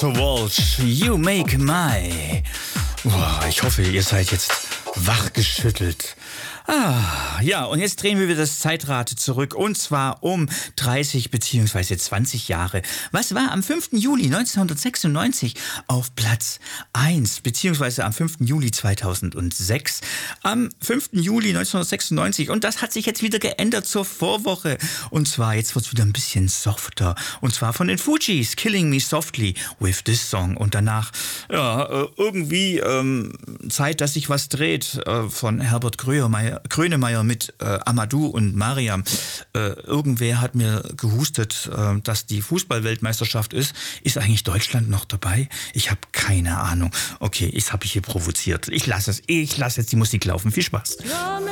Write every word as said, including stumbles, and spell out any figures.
Arthur Walsh, You Make My. Boah, ich hoffe, ihr seid jetzt wachgeschüttelt. Ah, ja, und jetzt drehen wir wieder das Zeitrad zurück, und zwar um dreißig bzw. zwanzig Jahre. Was war am fünften Juli neunzehnhundertsechsundneunzig auf Platz eins, beziehungsweise am fünften Juli zweitausendsechs? Am fünften Juli neunzehnhundertsechsundneunzig, und das hat sich jetzt wieder geändert zur Vorwoche, und zwar jetzt wird es wieder ein bisschen softer, und zwar von den Fugees, Killing Me Softly with This Song, und danach, ja, irgendwie ähm, Zeit, dass sich was dreht, äh, von Herbert Grönemeyer. Grönemeyer mit äh, Amadou und Mariam. Äh, irgendwer hat mir gehustet, äh, dass die Fußballweltmeisterschaft ist. Ist eigentlich Deutschland noch dabei? Ich habe keine Ahnung. Okay, ich habe ich hier provoziert. Ich lasse es. Ich lasse jetzt die Musik laufen. Viel Spaß.